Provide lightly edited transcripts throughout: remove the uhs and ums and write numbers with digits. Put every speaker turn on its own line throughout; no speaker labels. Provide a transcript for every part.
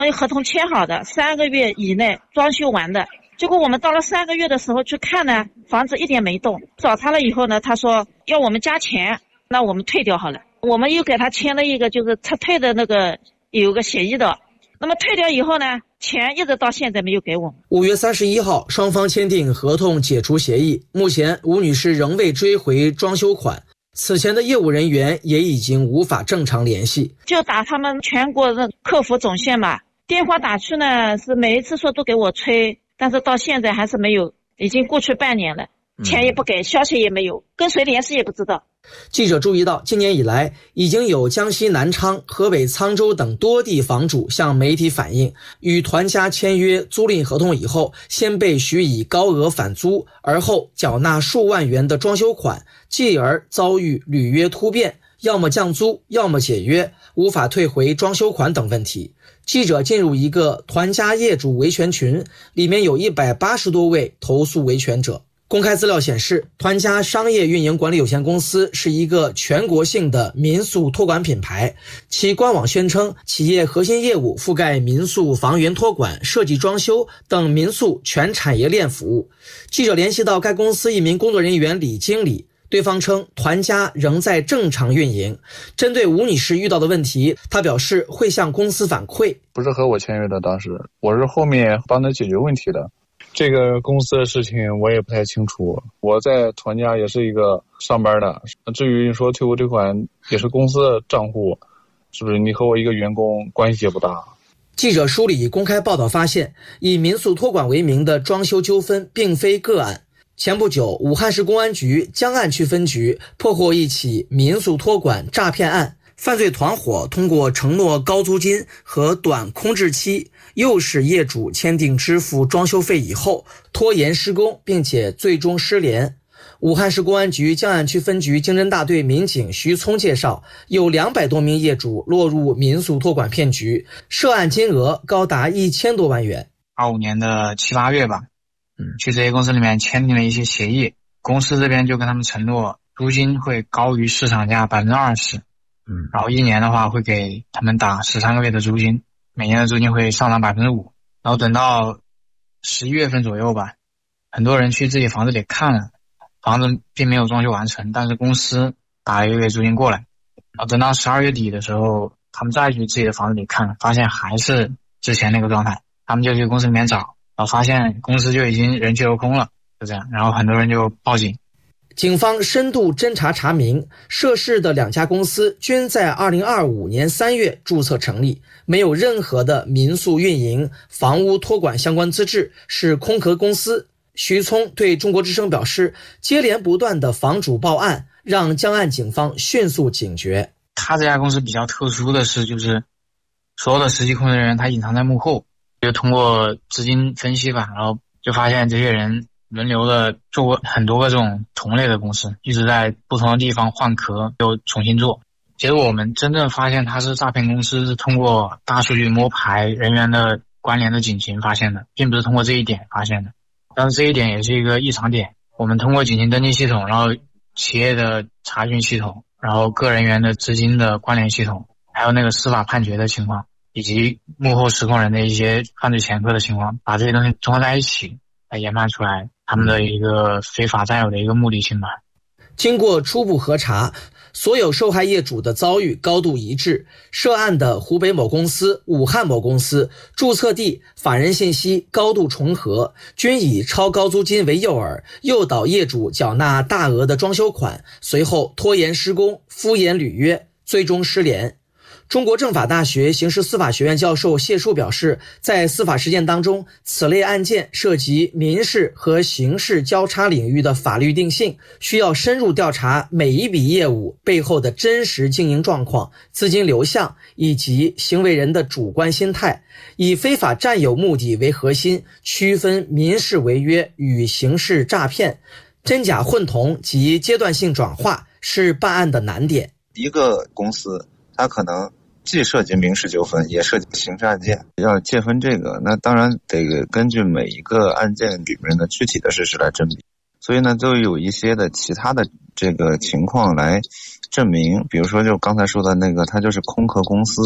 合同签好的，3个月以内装修完的。结果我们到了3个月的时候去看呢，房子一点没动。找他了以后呢，他说要我们加钱，那我们退掉好了。我们又给他签了一个就是撤退的那个有个协议的。那么退掉以后呢，钱一直到现在没有给我们。
5月31号，双方签订合同解除协议。目前吴女士仍未追回装修款，此前的业务人员也已经无法正常联系。
就打他们全国的客服总线嘛，电话打去呢，是每一次说都给我催，但是到现在还是没有，已经过去半年了，钱也不给，消息也没有，跟谁联系也不知道。
记者注意到，今年以来，已经有江西南昌、河北沧州等多地房主向媒体反映，与团家签约租赁合同以后，先被许以高额返租，而后缴纳数万元的装修款，继而遭遇履约突变，要么降租，要么解约，无法退回装修款等问题。记者进入一个团家业主维权群，里面有180多位投诉维权者。公开资料显示，团家商业运营管理有限公司是一个全国性的民宿托管品牌，其官网宣称企业核心业务覆盖民宿房源托管、设计装修等民宿全产业链服务。记者联系到该公司一名工作人员李经理，对方称团家仍在正常运营。针对吴女士遇到的问题，她表示会向公司反馈。
不是和我签约的，当时我是后面帮他解决问题的。这个公司的事情我也不太清楚，我在团家也是一个上班的。至于你说退不退款，也是公司的账户，是不是你和我一个员工关系也不大。
记者梳理公开报道发现，以民宿托管为名的装修纠纷并非个案。前不久，武汉市公安局江岸区分局破获一起民宿托管诈骗案，犯罪团伙通过承诺高租金和短空置期，诱使业主签订支付装修费以后拖延施工，并且最终失联。武汉市公安局江岸区分局经侦大队民警徐聪介绍，有200多名业主落入民宿托管骗局，涉案金额高达1000多万元。
25年的7、8月吧，去这些公司里面签订了一些协议，公司这边就跟他们承诺租金会高于市场价20%，然后1年的话会给他们打13个月的租金，每年的租金会上涨5%。然后等到11月份左右吧，很多人去自己房子里看了，房子并没有装修完成，但是公司打了1个月租金过来。然后等到12月底的时候，他们再去自己的房子里看，发现还是之前那个状态，他们就去公司里面找，然后发现公司就已经人去楼空了，就这样，然后很多人就报警。
警方深度侦查查明，涉事的2家公司均在2025年3月注册成立，没有任何的民宿运营、房屋托管相关资质，是空壳公司。徐聪对中国之声表示，接连不断的房主报案，让江岸警方迅速警觉。
他这家公司比较特殊的是，就是所有的实际控制人员他隐藏在幕后，就通过资金分析吧，然后就发现这些人轮流的做过很多个这种同类的公司，一直在不同的地方换壳又重新做。结果我们真正发现它是诈骗公司，是通过大数据摸排人员的关联的警情发现的，并不是通过这一点发现的。但是这一点也是一个异常点，我们通过警情登记系统，然后企业的查询系统，然后个人员的资金的关联系统，还有那个司法判决的情况，以及幕后实控人的一些犯罪前科的情况，把这些东西综合在一起来研判出来他们的一个非法占有的一个目的性吧。
经过初步核查，所有受害业主的遭遇高度一致，涉案的湖北某公司、武汉某公司注册地、法人信息高度重合，均以超高租金为诱饵，诱导业主缴纳大额的装修款，随后拖延施工、敷衍履约，最终失联。中国政法大学刑事司法学院教授谢树表示，在司法实践当中，此类案件涉及民事和刑事交叉领域的法律定性，需要深入调查每一笔业务背后的真实经营状况、资金流向以及行为人的主观心态，以非法占有目的为核心，区分民事违约与刑事诈骗，真假混同及阶段性转化是办案的难点。
一个公司它可能既涉及民事纠纷，也涉及刑事案件，要界分这个，那当然得根据每一个案件里面的具体的事实来甄别。所以呢，就有一些的其他的这个情况来证明，比如说就刚才说的那个，它就是空壳公司，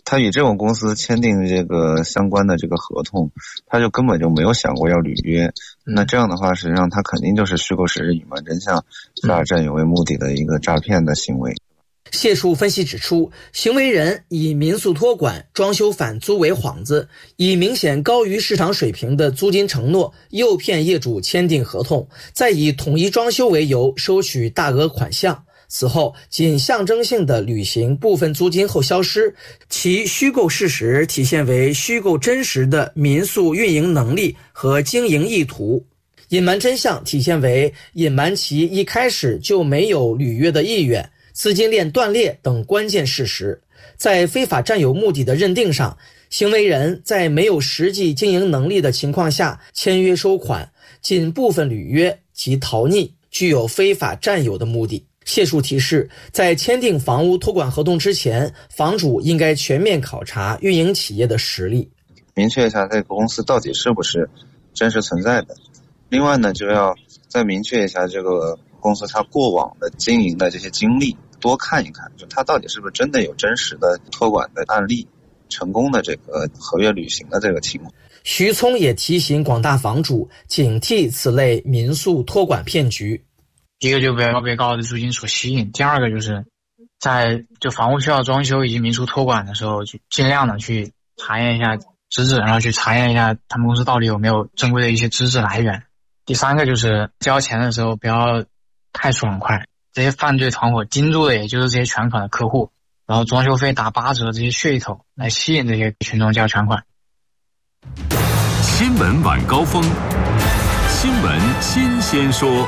他与这种公司签订这个相关的这个合同，他就根本就没有想过要履约。那这样的话，实际上他肯定就是虚构事实、隐瞒真相、非法占有为目的的一个诈骗的行为。
谢树分析指出，行为人以民宿托管、装修返租为幌子，以明显高于市场水平的租金承诺诱骗业主签订合同，再以统一装修为由收取大额款项，此后仅象征性的履行部分租金后消失，其虚构事实体现为虚构真实的民宿运营能力和经营意图，隐瞒真相体现为隐瞒其一开始就没有履约的意愿、资金链断裂等关键事实。在非法占有目的的认定上，行为人在没有实际经营能力的情况下签约收款，仅部分履约及逃匿，具有非法占有的目的。谢树提示，在签订房屋托管合同之前，房主应该全面考察运营企业的实力，
明确一下这个公司到底是不是真实存在的。另外呢，就要再明确一下这个公司它过往的经营的这些经历，多看一看，就它到底是不是真的有真实的托管的案例，成功的这个合约履行的这个情况。
徐聪也提醒广大房主警惕此类民宿托管骗局。
一个就不要被高的租金所吸引，第二个就是在就房屋需要装修以及民宿托管的时候，就尽量的去查验一下资质，然后去查验一下他们公司到底有没有正规的一些资质来源。第三个就是交钱的时候不要太爽快，这些犯罪团伙盯住的也就是这些全款的客户，然后装修费打8折这些噱头来吸引这些群众交全款。
新闻晚高峰，新闻新鲜说。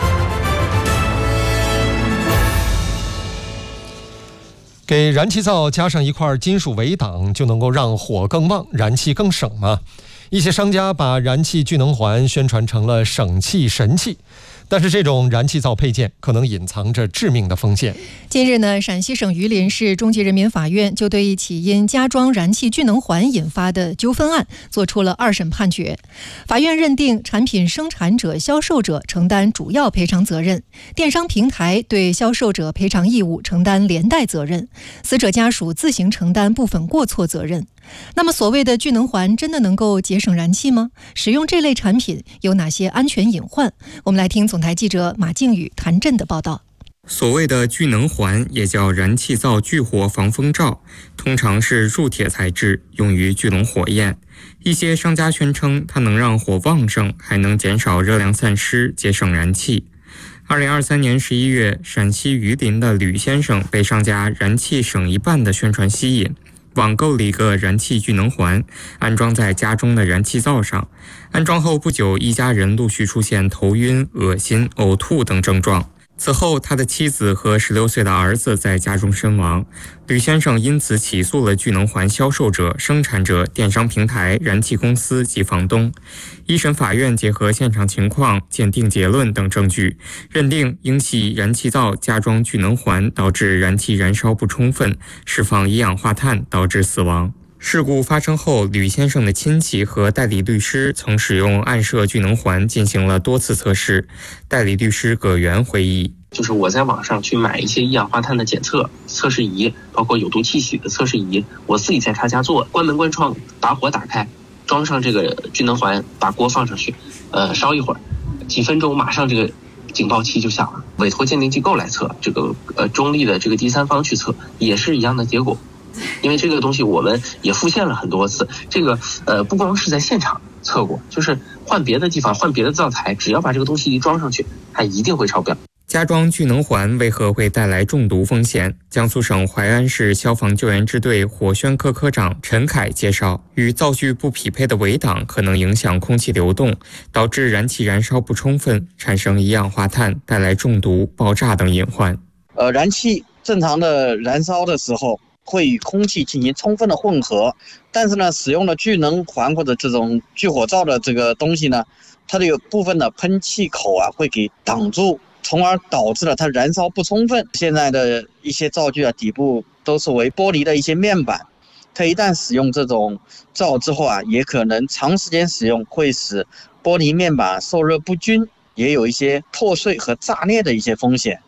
给燃气灶加上一块金属围挡，就能够让火更旺，燃气更省吗？一些商家把燃气聚能环宣传成了省气神器，但是这种燃气灶配件可能隐藏着致命的风险。
近日呢，陕西省榆林市中级人民法院就对一起因加装燃气聚能环引发的纠纷案作出了2审判决。法院认定产品生产者、销售者承担主要赔偿责任，电商平台对销售者赔偿义务承担连带责任，死者家属自行承担部分过错责任。那么所谓的聚能环真的能够节省燃气吗？使用这类产品有哪些安全隐患？我们来听总台记者马靖宇、谭震的报道。
所谓的聚能环也叫燃气灶聚火防风罩，通常是铸铁材质，用于聚拢火焰。一些商家宣称它能让火旺盛，还能减少热量散失，节省燃气。2023年11月，陕西榆林的吕先生被商家燃气省一半的宣传吸引，网购了一个燃气聚能环，安装在家中的燃气灶上。安装后不久，一家人陆续出现头晕、恶心、呕吐等症状。此后，他的妻子和16岁的儿子在家中身亡。吕先生因此起诉了聚能环销售者、生产者、电商平台、燃气公司及房东。一审法院结合现场情况、鉴定结论等证据，认定应系燃气灶加装聚能环导致燃气燃烧不充分，释放一氧化碳导致死亡。事故发生后，吕先生的亲戚和代理律师曾使用暗设聚能环进行了多次测试。代理律师葛元回忆，
就是我在网上去买一些一氧化碳的检测测试仪，包括有毒气体的测试仪，我自己在他家做，关门关窗，把火打开，装上这个聚能环，把锅放上去，烧一会儿，几分钟马上这个警报器就响了。委托鉴定机构来测，这个中立的这个第三方去测，也是一样的结果。因为这个东西我们也复现了很多次，这个不光是在现场测过，就是换别的地方换别的灶台，只要把这个东西一装上去，它一定会超标。
加装聚能环为何会带来中毒风险？江苏省淮安市消防救援支队火宣科科长陈凯介绍，与灶具不匹配的围挡可能影响空气流动，导致燃气燃烧不充分，产生一氧化碳，带来中毒、爆炸等隐患。
燃气正常的燃烧的时候会与空气进行充分的混合，但是呢，使用了聚能环或者这种聚火灶的这个东西呢，它的有部分的喷气口会给挡住，从而导致了它燃烧不充分。现在的一些灶具底部都是为玻璃的一些面板，它一旦使用这种灶之后也可能长时间使用会使玻璃面板受热不均，也有一些破碎和炸裂的一些风险。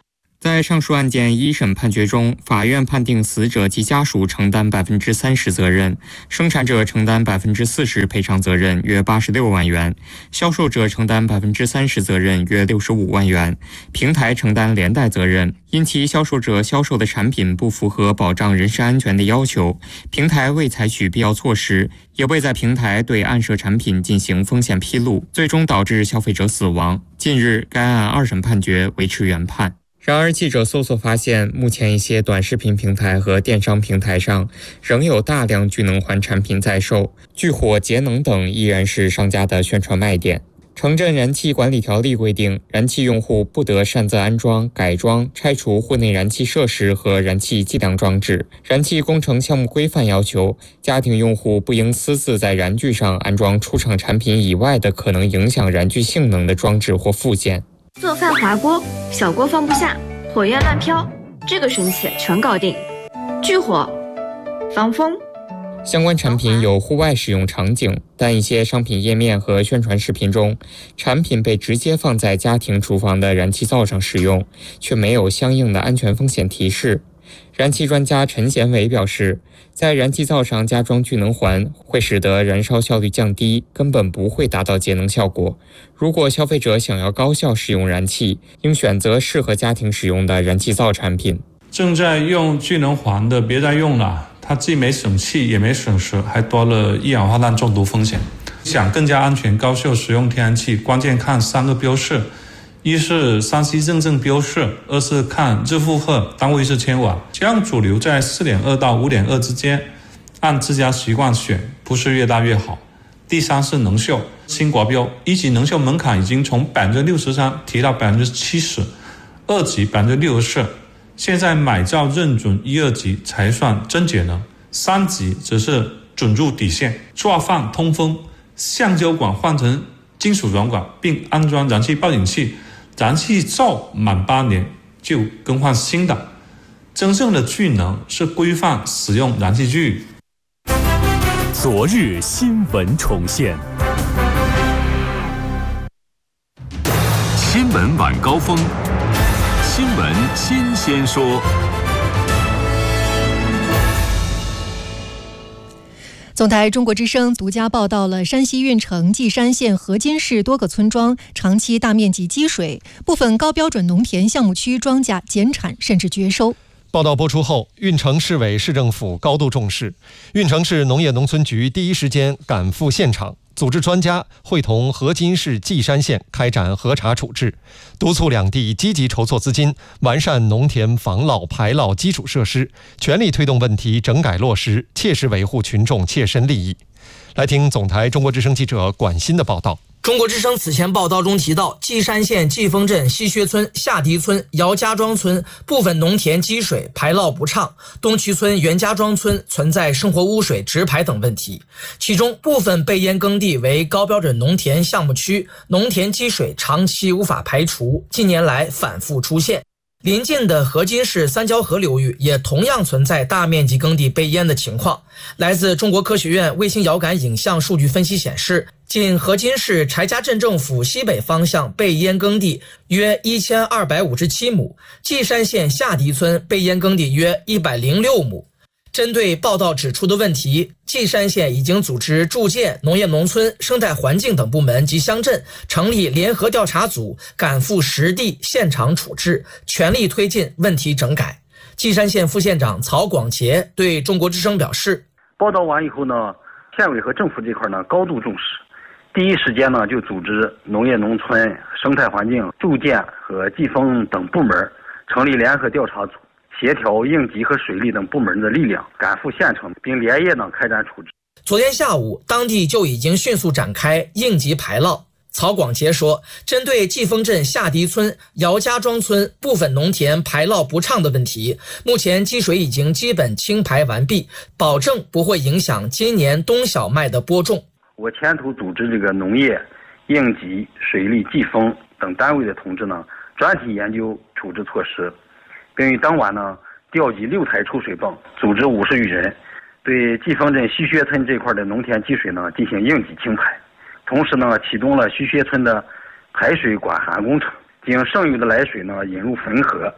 在上述案件一审判决中，法院判定死者及家属承担30%责任，生产者承担40%赔偿责任，约86万元；销售者承担30%责任，约65万元；平台承担连带责任，因其销售者销售的产品不符合保障人身安全的要求，平台未采取必要措施，也未在平台对案涉产品进行风险披露，最终导致消费者死亡。近日，该案二审判决维持原判。然而，记者搜索发现，目前一些短视频平台和电商平台上仍有大量聚能环产品在售，聚火节能等依然是商家的宣传卖点。城镇燃气管理条例规定，燃气用户不得擅自安装、改装、拆除户内燃气设施和燃气计量装置。燃气工程项目规范要求，家庭用户不应私自在燃具上安装出厂产品以外的可能影响燃具性能的装置或附件。
做饭滑锅，小锅放不下，火焰乱飘，这个神器全搞定。聚火、防风。
相关产品有户外使用场景，但一些商品页面和宣传视频中，产品被直接放在家庭厨房的燃气灶上使用，却没有相应的安全风险提示。燃气专家陈贤伟表示，在燃气灶上加装聚能环会使得燃烧效率降低，根本不会达到节能效果。如果消费者想要高效使用燃气，应选择适合家庭使用的燃气灶产品。
正在用聚能环的别再用了，它既没省气也没省时，还多了一氧化碳中毒风险。想更加安全高效使用天然气，关键看3个标示，一是3C 认证标示，二是看日负荷，单位是千瓦，这样主流在 4.2 到 5.2 之间，按自家习惯选，不是越大越好。第三是能效，新国标1级能效门槛已经从 63% 提到 70%， 2级 64%， 现在买照认准1、2级才算真节能，3级只是准入底线。抓放通风，橡胶管换成金属软管，并安装燃气报警器，燃气灶满8年就更换新的。真正的聚能是规范使用燃气具。
昨日新闻重现，新闻晚高峰，新闻新鲜说。
总台中国之声独家报道了山西运城稷山县河津市多个村庄长期大面积积水，部分高标准农田项目区庄稼减产甚至绝收。
报道播出后，运城市委市政府高度重视，运城市农业农村局第一时间赶赴现场，组织专家会同河津市稷山县开展核查处置，督促两地积极筹措资金，完善农田防涝排涝基础设施，全力推动问题整改落实，切实维护群众切身利益。来听总台中国之声记者管鑫的报道。
中国之声此前报道中提到，稷山县季风镇西薛村、下迪村、姚家庄村部分农田积水排涝不畅，东渠村、袁家庄村存在生活污水直排等问题。其中部分被淹耕地为高标准农田项目区，农田积水长期无法排除，近年来反复出现。邻近的河津市三交河流域也同样存在大面积耕地被淹的情况。来自中国科学院卫星遥感影像数据分析显示，仅河津市柴家镇政府西北方向被淹耕地约1257亩，稷山县下迪村被淹耕地约106亩。针对报道指出的问题，稷山县已经组织住建、农业农村、生态环境等部门及乡镇成立联合调查组，赶赴实地现场处置，全力推进问题整改。稷山县副县长曹广杰对中国之声表示，
报道完以后呢，县委和政府这块呢高度重视，第一时间呢就组织农业农村、生态环境、住建和季风等部门成立联合调查组，协调应急和水利等部门的力量，赶赴县城，并连夜呢开展处置。
昨天下午，当地就已经迅速展开应急排涝。曹广杰说，针对季风镇下迪村、姚家庄村部分农田排涝不畅的问题，目前积水已经基本清排完毕，保证不会影响今年冬小麦的播种。
我牵头组织这个农业、应急、水利、季风等单位的同志呢，专题研究处置措施，并于当晚呢调集6台抽水泵，组织50余人，对季风镇西薛村这块的农田积水呢进行应急清排。同时呢，启动了西薛村的排水管涵工程，将剩余的来水呢引入汾河，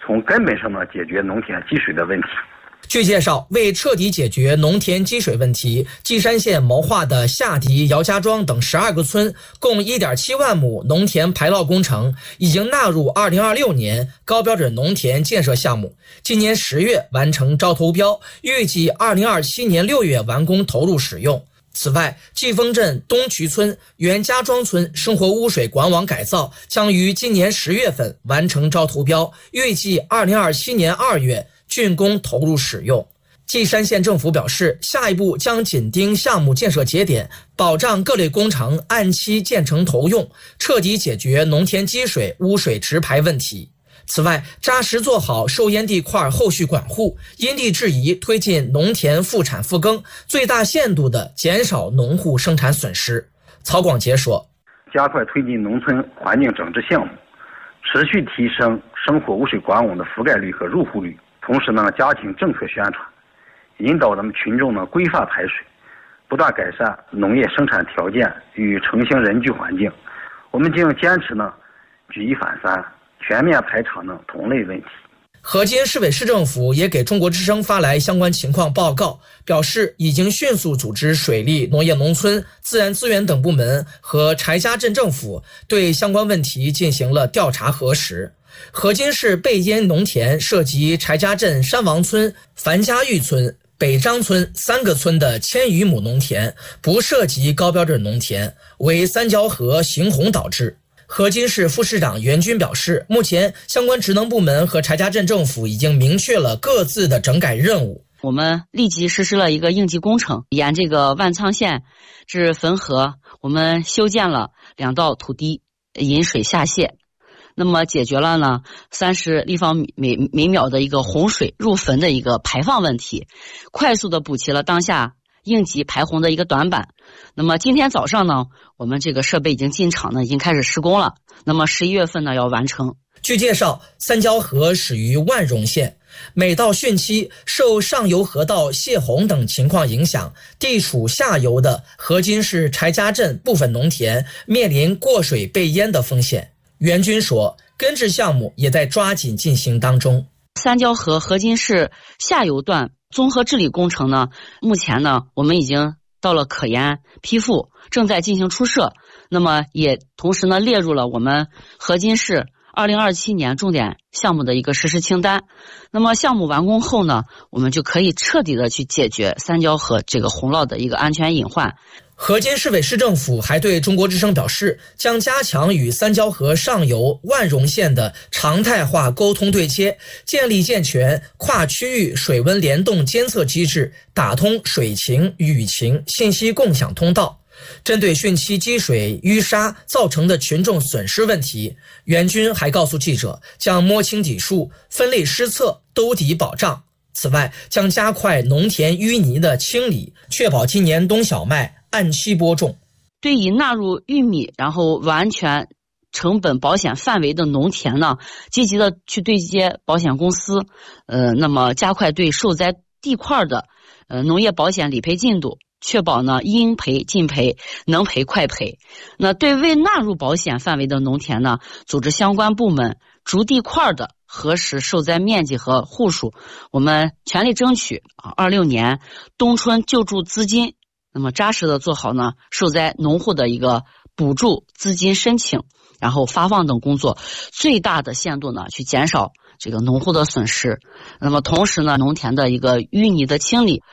从根本上呢解决农田积水的问题。
据介绍，为彻底解决农田积水问题，稷山县谋划的下迪、姚家庄等12个村共1.7万亩农田排涝工程已经纳入2026年高标准农田建设项目，今年10月完成招投标，预计2027年6月完工投入使用。此外，季丰镇东渠村、袁家庄村生活污水管网改造将于今年10月份完成招投标，预计2027年2月竣工投入使用。稷山县政府表示，下一步将紧盯项目建设节点，保障各类工程按期建成投用，彻底解决农田积水、污水直排问题。此外，扎实做好受烟地块后续管护，因地制宜推进农田复产复耕，最大限度地减少农户生产损失。曹广杰说，
加快推进农村环境整治项目，持续提升生活污水管网的覆盖率和入户率，同时呢，加强政策宣传，引导咱们群众呢规范排水，不断改善农业生产条件与城乡人居环境。我们将坚持呢举一反三，全面排查呢同类问题。
河津市委市政府也给中国之声发来相关情况报告，表示已经迅速组织水利、农业农村、自然资源等部门和柴家镇政府对相关问题进行了调查核实。河津市背烟农田涉及柴家镇山王村、樊家峪村、北张村3个村的1000余亩农田，不涉及高标准农田，为三交河行洪导致。河津市副市长袁军表示，目前相关职能部门和柴家镇政府已经明确了各自的整改任务。
我们立即实施了一个应急工程，沿这个万沧县至汾河，我们修建了2道土堤，引水下泄。那么解决了呢30立方米每秒的一个洪水入汾的一个排放问题，快速的补齐了当下应急排洪的一个短板。那么今天早上呢，我们这个设备已经进场呢，已经开始施工了。那么11月份呢要完成。
据介绍，三交河始于万荣县，每到汛期，受上游河道泄洪等情况影响，地处下游的河津市柴家镇部分农田面临过水被淹的风险。袁军说，根治项目也在抓紧进行当中。
三交河河津市下游段综合治理工程呢，目前呢我们已经到了可研批复，正在进行出设。那么也同时呢列入了我们河津市2027年重点项目的一个实施清单。那么项目完工后呢，我们就可以彻底的去解决三交河这个洪涝的一个安全隐患。
河津市委市政府还对中国之声表示，将加强与三交河上游万荣县的常态化沟通对接，建立健全跨区域水温联动监测机制，打通水情、雨情信息共享通道。针对汛期积水淤沙造成的群众损失问题，袁军还告诉记者，将摸清底数，分类施策，兜底保障。此外，将加快农田淤泥的清理，确保今年冬小麦按期播种。
对于纳入玉米然后完全成本保险范围的农田呢，积极的去对接保险公司，那么加快对受灾地块的农业保险理赔进度，确保呢应赔尽赔，能赔快赔。那对未纳入保险范围的农田呢，组织相关部门逐地块的核实受灾面积和户数，我们全力争取26年冬春救助资金，那么扎实的做好呢受灾农户的一个补助资金申请，然后发放等工作，最大的限度呢去减少这个农户的损失。那么同时呢，农田的一个淤泥的清理